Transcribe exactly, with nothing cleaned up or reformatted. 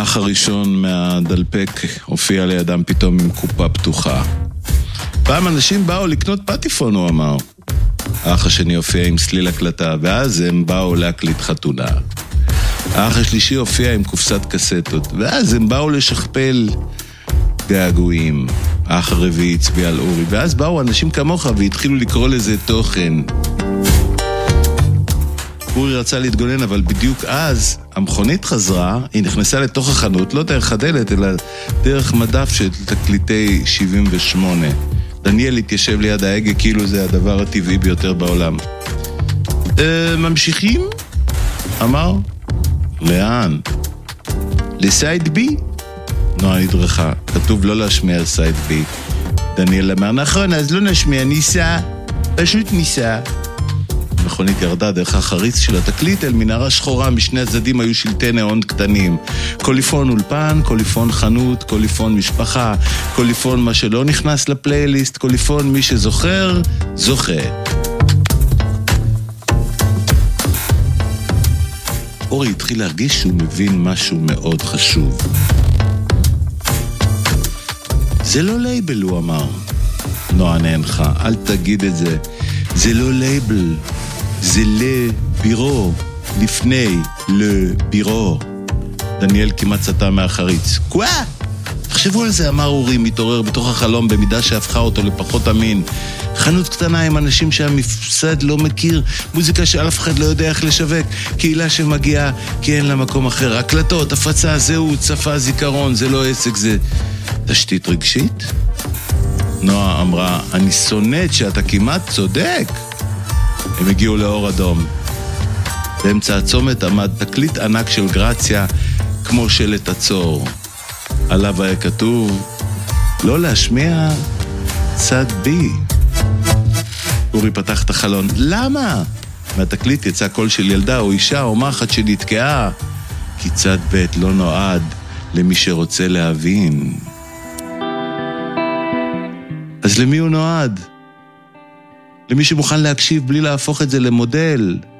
האח הראשון מהדלפק הופיע לידם פתאום עם קופה פתוחה. פעם אנשים באו לקנות פטיפון, הוא אמר. האח השני הופיע עם סליל הקלטה, ואז הם באו להקליט חתונה. האח השלישי הופיע עם קופסת קסטות, ואז הם באו לשכפל געגועים. האח הרביעי הצביע על אורי, ואז באו אנשים כמוך והתחילו לקרוא לזה תוכן. אורי רצה להתגונן, אבל בדיוק אז המכונית חזרה, היא נכנסה לתוך החנות, לא דרך הדלת, אלא דרך מדף של תקליטי שבעים ושמונה. דניאל התיישב ליד ההגה, כאילו זה הדבר הטבעי ביותר בעולם. אה, ממשיכים? אמר. לאן? לסייד בי? נועה נדרכה, כתוב לא להשמיע סייד בי. דניאל אמר, נכון, אז לא נשמיע, ניסה, פשוט ניסה. המכונית ירדה דרך החריץ של התקליט אל מנהרה שחורה, משני הצדדים היו שלטי נאון קטנים. קוליפון אולפן, קוליפון חנות, קוליפון משפחה, קוליפון מה שלא נכנס לפלייליסט, קוליפון מי שזוכר, זוכה. אורי התחיל להרגיש שהוא מבין משהו מאוד חשוב. זה לא לייבל, הוא אמר. נועה נענחה, אל תגיד את זה. זה לא לייבל. זה לבירו, לפני לבירו. דניאל כמעט סטה מהחריץ. קוואה! תחשבו על זה, אמר אורי, מתעורר בתוך החלום במידה שהפכה אותו לפחות אמין. חנות קטנה עם אנשים שהמפסד לא מכיר, מוזיקה שאף אחד לא יודע איך לשווק, קהילה שמגיעה כי אין לה מקום אחר. הקלטות, הפצה, זהו, צפה, זיכרון, זה לא עסק, זה תשתית רגשית? נועה אמרה, אני שונאת שאתה כמעט צודק. הם הגיעו לאור אדום. באמצע הצומת עמד תקליט ענק של גרציה, כמו שלט עצור. עליו היה כתוב, לא להשמיע צד בי. אורי פתח את החלון, למה? מהתקליט יצא קול של ילדה או אישה או מחט שנתקעה, כי צד ב' לא נועד למי שרוצה להבין. אז למי הוא נועד? למי שמוכן להקשיב בלי להפוך את זה למודל.